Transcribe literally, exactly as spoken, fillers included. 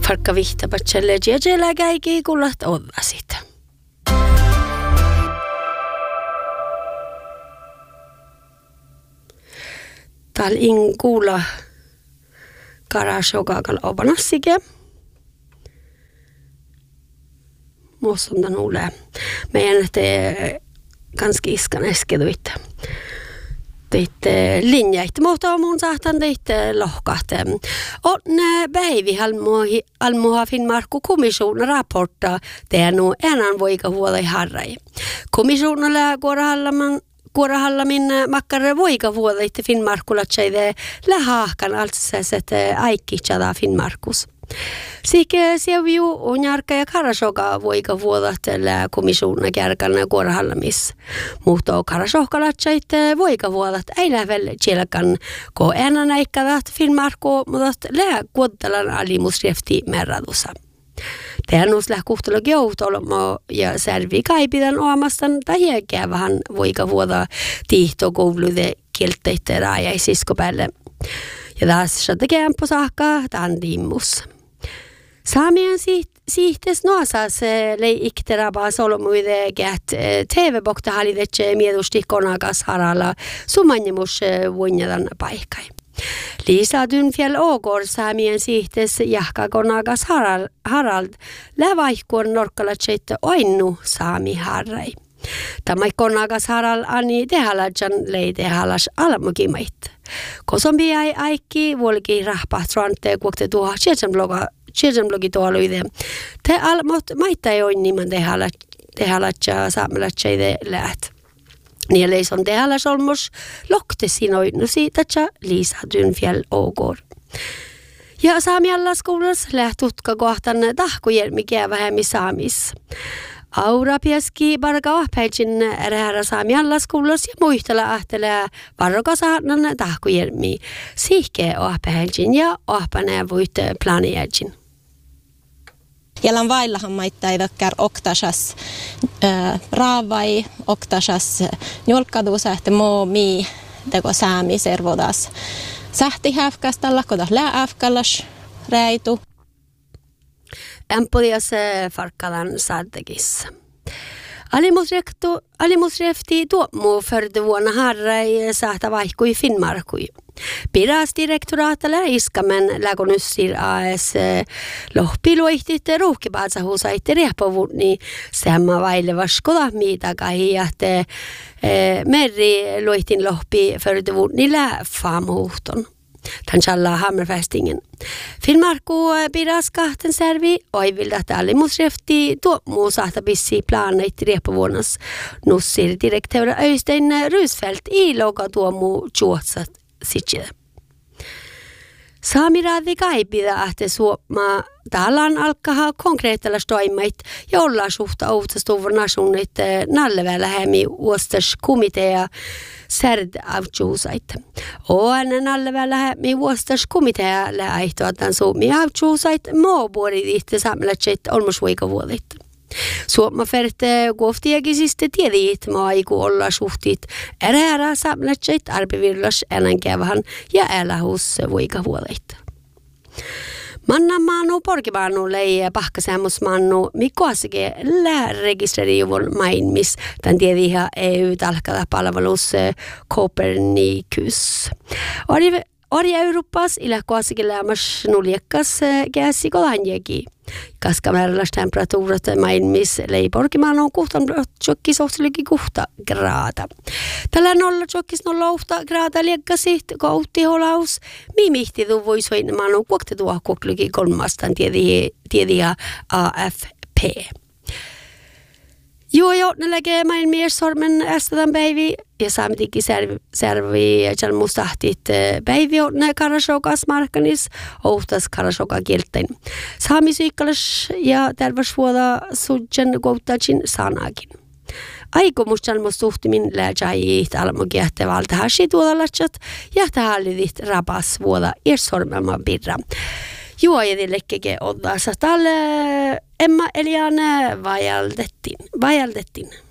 Farkka vihtapatselle jäjellä käiki kullat ollasit. Tal in kuulla karasokakal opanassike. Muistan nuule. Meidän te kanski iskan eskeduit. Teitte linjait, mutta mun saatan teitte lohkahte. On päivi almuhi almuha Finnmarku kommissionen rapporta teenu enän voika huolei harrai. Komissionella kuorahallaman kuorahallamin makkare voika huoleitte Finnmarkulla tseide lähaahkan altseset aikkitsada Finnmarkus. Sikke seviu on järkä ja karasoka voika vuodatella komissionen kärkän kuorahallamis. Mutta karasohkalatsait voika vuodat ei lävel tjelkan, ko enän aikkadat Finnmarku, mutta lää kuottalan alimusrefti merradussa. Teannus läh kuhtalo geutolmo ja servi kaipidan oamastan tai jääkää vähän voika vuoda tiihto koulude kielteitte raajaisisko päälle. Ja taas saada kämpö saakka tämän dimmus. Saamien siihtes nuosas lei ikteraba solmuide gät T V-bokta halidetse miedusti konakas haralla sumanjemus vuonjadan paikkai. Liisa Dynfjäll Ågård saamien siihtes jahka konakas harald, harald lävaihkuon norkkalatseit oinnu saami harrai. Tämä konakas harald ani tehaladjan lei tehalas almukimait. Kosombi ai aikki vuolki rahpahtrante kuokte tuoha tjejenbloga tjejenblogi tuoluide. Te almot maita ei oin niman tehaladja saamelatseide läht. Nieleis on tehalas olmos lokte sinoinnu siitä tja Liisa Dynfjäll Ågård. Ja saamiallas kuulas lähtutka kohtan tahkujelmi vähemmin saamis. Aura pieski barga ahpäitsin eräällä saamiallas kuulas ja muistella ahtelee varrokasahnan tahkujelmi. Sihke ahpäitsin ja ahpaneen voit planeetsin. Jalan vaillahan maittaidakkar oktasas äh, raavai, oktasas njolkkadu sähte moo mii teko saami servodas. Sähti häfkästalla, kodas lää äfkallas räitu. Empodias farkalan sadegis. Alimusrefti tuommu förde vuonna harrai saata vaikkui Finnmarkui. Pirasdirektoraatalla iskamen läkonussir A S lohpiluihtit ruuhkipaatsahuusaitte rieppovunni semma vailevas kodahmiitakai jahte merri luihtin lohpi förde vunni läfaamuhton. Tansalla hammerfästingen. Finnmarku pidas kahten servi oivildat alimusrefti tuommu saata pissi planeit rieppovuonnas nussir direktöra Öystein Rysfeldt i loka tuommu juotsat sitjede. Saamiraadi kaipida ahte suomma talan alkaha konkreettelas toimait ja ollaan suhta outsastuvun asunit nallevällä hämi uostas komitea särd avtjuusait. Oan nallevällä hämi uostas komitea läaihtoatan suomi avtjuusait moobuorit ihte samlatset olmusvoikavuolit. Suomma färte kuoftiegisiste tiedit maiku olla suhtit eräära samlatset arpevirlas ennenkävähän ja älähus voikavuolit. Manna maanu porkimaanu lei pahkasämmusmaanu mikkoasike lääregistreriuvun mainmis tämän tiediha E U-talkada palvelus Copernicus. Ori Ori Eurooppas ilahkoasike lämmäs nuljekas käsi kolanjegi. Kaskamääräläs temperatuurat mainmis lei porkimaanu kuhtan tjokkis ohtelikin kuhta graada. Tällä nolla tjokkis nolla uhta graada liekkasit koutti holaus. Mimihti tuu voi soinmaanu kuokte tuo kuoklikin kolmastan tiediä A F P. Joo, joo, ne läkee mainmies sormen ästätän päivi ja saamitikin servi, servi ja mustahtit päivi on karasokas markkanis, ohtas karasoka kieltein. Saamisyikkalas ja terveysvuoda sudjan kouttajin sanakin. Aikomus jalmos suhtimin lääjäjiit almokiehte valta hasi tuodallatsat ja tahallidit rapas vuoda irsormelma birra. Juojedillekkeke oddaasa talle Emma Eliane vajaldettiin. Vajaldettiin.